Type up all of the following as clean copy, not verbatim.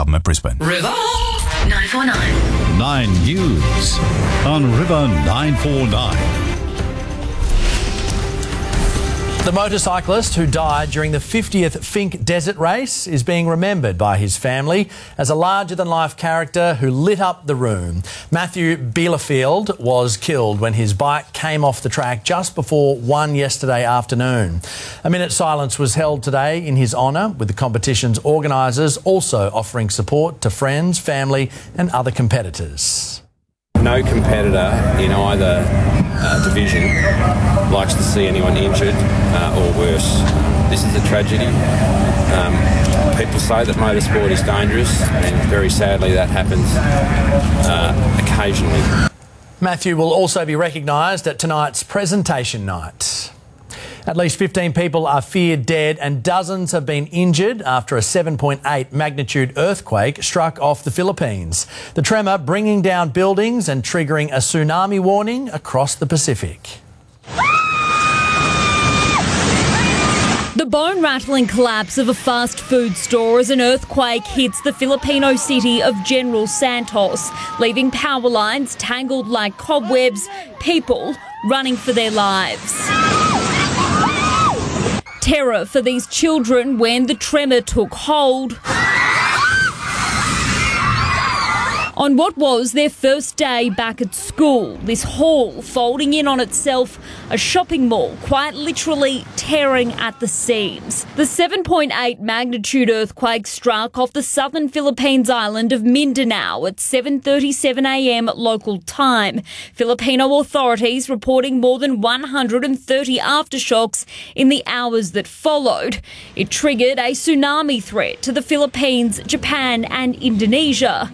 Government Brisbane. River 949. 9 News on River 949. The motorcyclist who died during the 50th Finke Desert Race is being remembered by his family as a larger-than-life character who lit up the room. Matthew Bielefeld was killed when his bike came off the track just before 1 yesterday afternoon. A minute's silence was held today in his honour, with the competition's organisers also offering support to friends, family and other competitors. No competitor in either division likes to see anyone injured or worse. This is a tragedy. People say that motorsport is dangerous, and very sadly that happens occasionally. Matthew will also be recognised at tonight's presentation night. At least 15 people are feared dead and dozens have been injured after a 7.8 magnitude earthquake struck off the Philippines. The tremor bringing down buildings and triggering a tsunami warning across the Pacific. The bone-rattling collapse of a fast food store as an earthquake hits the Filipino city of General Santos, leaving power lines tangled like cobwebs, people running for their lives. Terror for these children when the tremor took hold on what was their first day back at school. This hall folding in on itself, a shopping mall quite literally tearing at the seams. The 7.8 magnitude earthquake struck off the southern Philippines island of Mindanao at 7:37 a.m. local time. Filipino authorities reporting more than 130 aftershocks in the hours that followed. It triggered a tsunami threat to the Philippines, Japan and Indonesia.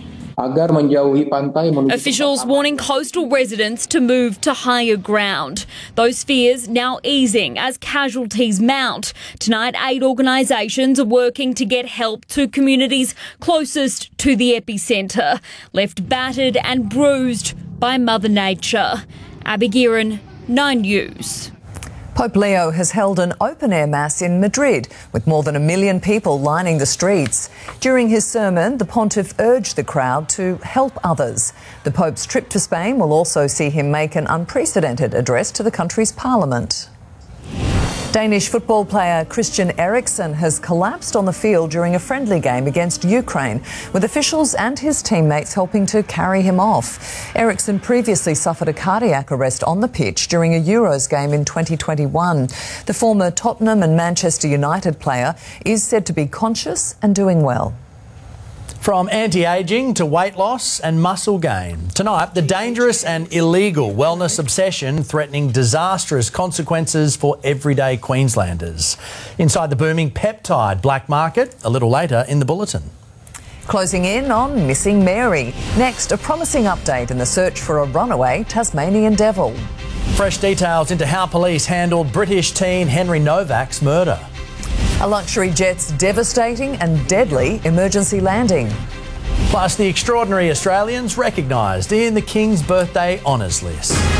Officials warning coastal residents to move to higher ground. Those fears now easing as casualties mount. Tonight, 8 organisations are working to get help to communities closest to the epicentre, left battered and bruised by Mother Nature. Abby Guerin, 9 News. Pope Leo has held an open-air mass in Madrid with more than 1 million people lining the streets. During his sermon, the pontiff urged the crowd to help others. The Pope's trip to Spain will also see him make an unprecedented address to the country's parliament. Danish football player Christian Eriksen has collapsed on the field during a friendly game against Ukraine, with officials and his teammates helping to carry him off. Eriksen previously suffered a cardiac arrest on the pitch during a Euros game in 2021. The former Tottenham and Manchester United player is said to be conscious and doing well. From anti-ageing to weight loss and muscle gain. Tonight, the dangerous and illegal wellness obsession threatening disastrous consequences for everyday Queenslanders. Inside the booming peptide black market, a little later in the bulletin. Closing in on missing Mary. Next, a promising update in the search for a runaway Tasmanian devil. Fresh details into how police handled British teen Henry Novak's murder. A luxury jet's devastating and deadly emergency landing. Plus, the extraordinary Australians recognised in the King's Birthday Honours List.